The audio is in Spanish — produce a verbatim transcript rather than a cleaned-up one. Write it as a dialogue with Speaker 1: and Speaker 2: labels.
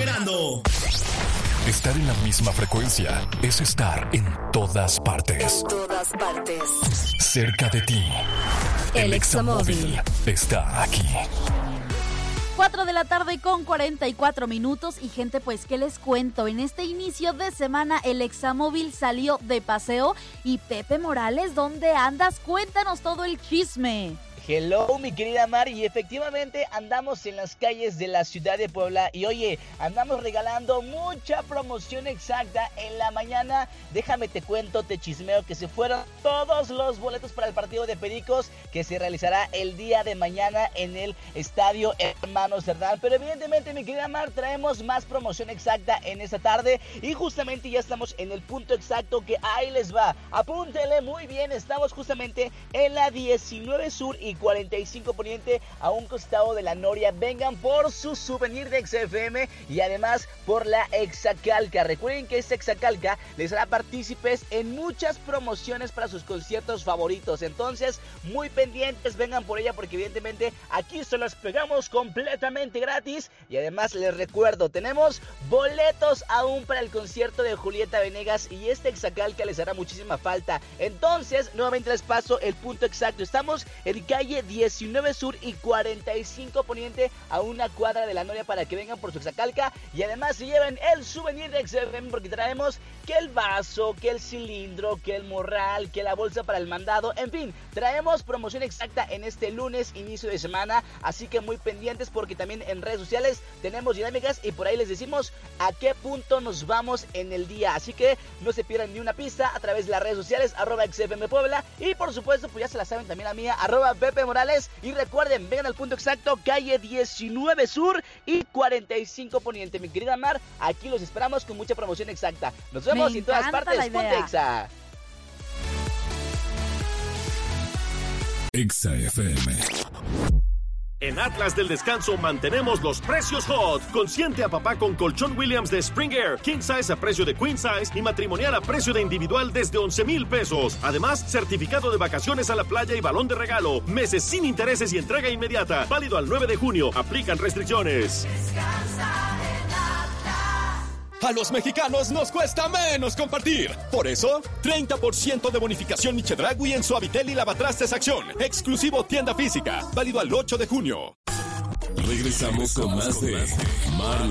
Speaker 1: esperando.
Speaker 2: Estar en la misma frecuencia es estar en todas partes.
Speaker 3: En todas partes.
Speaker 2: Cerca de ti. El, el Examóvil está aquí.
Speaker 4: cuatro de la tarde con cuarenta y cuatro minutos. Y gente, pues, ¿qué les cuento? En este inicio de semana el Examóvil salió de paseo. Y Pepe Morales, ¿dónde andas? Cuéntanos todo el chisme.
Speaker 5: Hello, mi querida Mar, y efectivamente andamos en las calles de la ciudad de Puebla y oye, andamos regalando mucha promoción exacta en la mañana. Déjame te cuento, te chismeo que se fueron todos los boletos para el partido de Pericos que se realizará el día de mañana en el Estadio Hermanos Cerdán. Pero evidentemente, mi querida Mar, traemos más promoción exacta en esta tarde y justamente ya estamos en el punto exacto que ahí les va. Apúntele muy bien, estamos justamente en la diecinueve Sur y cuarenta y cinco Poniente, a un costado de la Noria. Vengan por su souvenir de X F M y además por la Exacalca. Recuerden que esta Exacalca les hará partícipes en muchas promociones para sus conciertos favoritos. Entonces, muy pendientes, vengan por ella porque evidentemente aquí se las pegamos completamente gratis. Y además les recuerdo, tenemos boletos aún para el concierto de Julieta Venegas y esta Exacalca les hará muchísima falta. Entonces, nuevamente les paso el punto exacto. Estamos en calle diecinueve Sur y cuarenta y cinco Poniente, a una cuadra de la Noria, para que vengan por su Exacalca y además se lleven el souvenir de X F M porque traemos que el vaso, que el cilindro, que el morral, que la bolsa para el mandado, en fin, traemos promoción exacta en este lunes, inicio de semana, así que muy pendientes porque también en redes sociales tenemos dinámicas y por ahí les decimos a qué punto nos vamos en el día, así que no se pierdan ni una pista a través de las redes sociales, arroba X F M Puebla y por supuesto pues ya se la saben también la mía, arroba Pepe Morales. Y recuerden, vengan al punto exacto, calle diecinueve Sur y cuarenta y cinco Poniente. Mi querida Mar, aquí los esperamos con mucha promoción exacta. Nos vemos en todas partes. Ponte Exa.
Speaker 2: Exa F M.
Speaker 6: En Atlas del Descanso mantenemos los precios hot. Consiente a papá con colchón Williams de Spring Air, King Size a precio de Queen Size y matrimonial a precio de individual desde once mil pesos. Además, certificado de vacaciones a la playa y balón de regalo. Meses sin intereses y entrega inmediata. Válido al nueve de junio. Aplican restricciones.
Speaker 1: Descansa en Atlas. A los mexicanos nos cuesta menos compartir. Por eso, treinta por ciento de bonificación Chedraui en Suavitel y Lavatrastes Acción. Exclusivo tienda física. Válido al ocho de junio.
Speaker 2: Regresamos con más de Marlon